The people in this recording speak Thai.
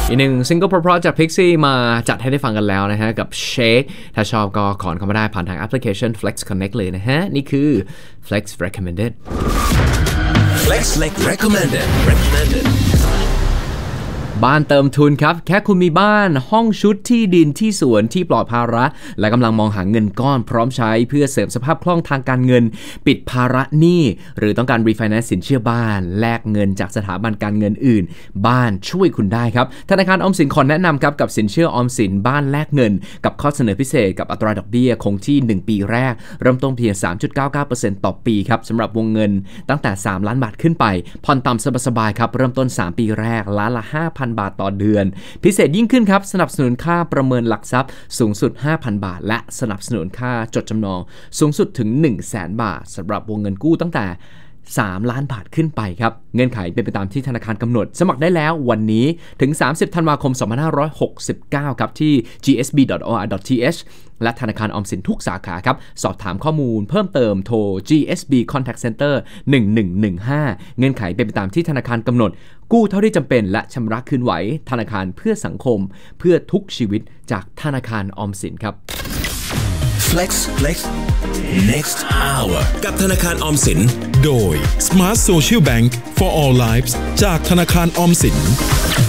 อีกหนึ่งซิงเกิลเพราะๆจาก Pixie มาจัดให้ได้ฟังกันแล้วนะฮะกับ Shake ถ้าชอบก็ขอเข้ามาได้ผ่านทางแอปพลิเคชัน Flex Connect เลยนะฮะนี่คือ Flex Recommended Flex Recommended บ้านเติมทุนครับแค่คุณมีบ้านห้องชุดที่ดินที่สวนที่ปลอดภาระและกำลังมองหาเงินก้อนพร้อมใช้เพื่อเสริมสภาพคล่องทางการเงินปิดภาระหนี้หรือต้องการรีไฟแนนซ์สินเชื่อบ้านแลกเงินจากสถาบันการเงินอื่นบ้านช่วยคุณได้ครับธนาคารออมสินขอแนะนำครับกับสินเชื่อออมสินบ้านแลกเงินกับข้อเสนอพิเศษกับอัตราดอกเบี้ยคงที่1ปีแรกเริ่มต้นเพียง 3.99% ต่อปีครับสำหรับวงเงินตั้งแต่3ล้านบาทขึ้นไปผ่อนต่ำสบายๆครับเริ่มต้น3ปีแรกล้านละ 5,000 บาทต่อเดือนพิเศษยิ่งขึ้นครับสนับสนุนค่าประเมินหลักทรัพย์สูงสุด 5,000 บาทและสนับสนุนค่าจดจำนองสูงสุดถึง 100,000 บาทสำหรับวงเงินกู้ตั้งแต่3ล้านบาทขึ้นไปครับเงื่อนไขเป็นไปตามที่ธนาคารกำหนดสมัครได้แล้ววันนี้ถึง30ธันวาคม2569ครับที่ gsb.or.th และธนาคารออมสินทุกสาขาครับสอบถามข้อมูลเพิ่มเติมโทร GSB Contact Center 1115เงื่อนไขเป็นไปตามที่ธนาคารกำหนดกู้เท่าที่จำเป็นและชำระคืนไหวธนาคารเพื่อสังคมเพื่อทุกชีวิตจากธนาคารออมสินครับ Flex Next Hour กับธนาคารออมสินโดย Smart Social Bank for All Lives จากธนาคารออมสิน